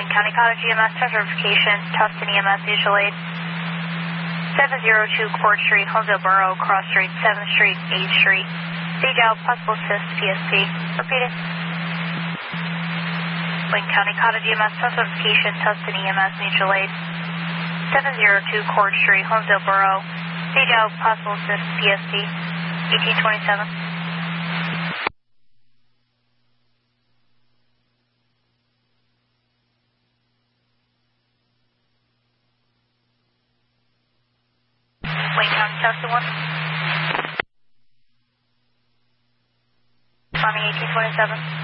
Wayne County Cottage EMS, test verification, Tustin EMS, mutual aid. 702 Court Street, Holmesdale Borough, Cross Street, 7th Street, 8th Street. Stage out, possible assist, PSP. Repeat it. Wayne County Cottage EMS, test verification, Tustin EMS, mutual aid. 702 Court Street, Holmesdale Borough. Stage out, possible assist, PSP. 1827. Wayne County, Tustin 1. Tommy, 1827.